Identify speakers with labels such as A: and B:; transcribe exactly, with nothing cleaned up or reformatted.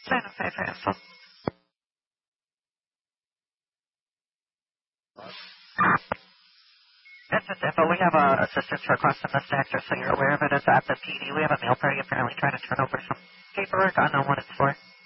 A: Santa Fe for info. It's just info. We have a assistance request in the stack, just so you're aware of it. It's at the P D. We have a mail party apparently trying to turn over some paperwork. I don't know what it's for.